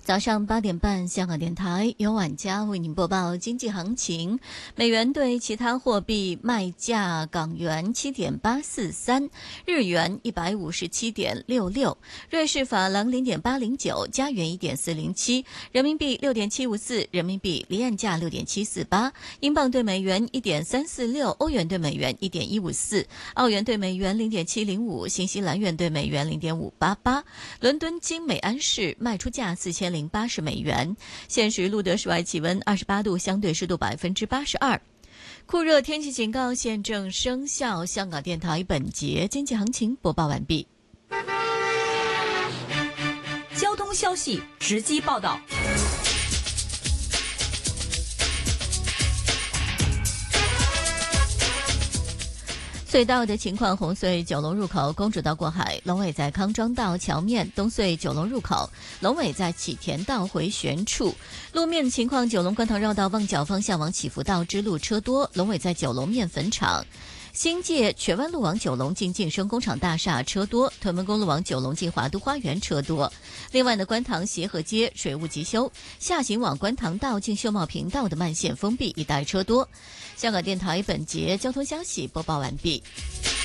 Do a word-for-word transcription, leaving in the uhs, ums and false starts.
早上八点半，香港电台由晚佳为您播报经济行情。美元对其他货币卖价：港元七点八四三，日元一百五十七点六六，瑞士法郎零点八零九，加元一点四零七，人民币六点七五四，人民币离岸价六点七四八，英镑对美元一点三四六，欧元对美元一点一五四，澳元对美元零点七零五，新西兰元对美元零点五八八。伦敦金美安士卖出价四千零八十美元。现时录得室外气温二十八度，相对湿度百分之八十二。酷热天气警告现正生效。香港电台本节经济行情播报完毕。 交通消息直击报道。 隧道的情况：红隧九龙入口公主道过海，龙尾在康庄道桥面；东隧九龙入口，龙尾在启田道回旋处。路面情况：九龙观塘绕道旺角方向往启福道支路车多，龙尾在九龙面粉厂。新界荃湾路往九龙进晋升工厂大厦车多，屯门公路往九龙进华都花园车多。另外呢，观塘协和街水务急修，下行往观塘道进秀茂坪道的慢线封闭，一带车多。香港电台本节交通消息播报完毕。